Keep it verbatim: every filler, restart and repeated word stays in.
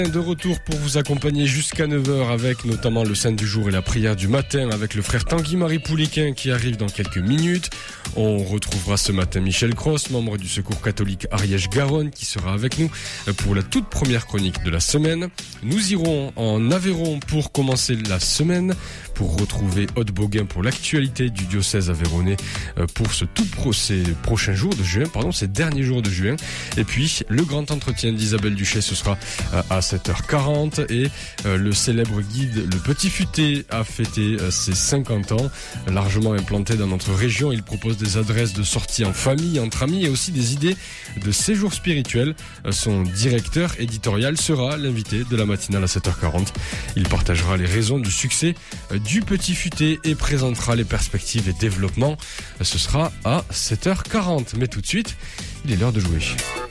De retour pour vous accompagner jusqu'à neuf heures avec notamment le Saint du jour et la prière du matin avec le frère Tanguy-Marie Pouliquin qui arrive dans quelques minutes. On retrouvera ce matin Michel Cross, membre du Secours catholique Ariège-Garonne, qui sera avec nous pour la toute première chronique de la semaine. Nous irons en Aveyron pour commencer la semaine, pour retrouver Aude Boguin pour l'actualité du diocèse aveyronnais pour ce tout pro, ces prochains jours de juin, pardon, ces derniers jours de juin. Et puis, le grand entretien d'Isabelle Duché, ce sera à sept heures quarante et euh, le célèbre guide Le Petit Futé a fêté euh, ses cinquante ans. Largement implanté dans notre région, il propose des adresses de sortie en famille, entre amis et aussi des idées de séjour spirituel. Euh, son directeur éditorial sera l'invité de la matinale à sept heures quarante. Il partagera les raisons du succès euh, du Petit Futé et présentera les perspectives et développements. Euh, ce sera à sept heures quarante. Mais tout de suite, il est l'heure de jouer.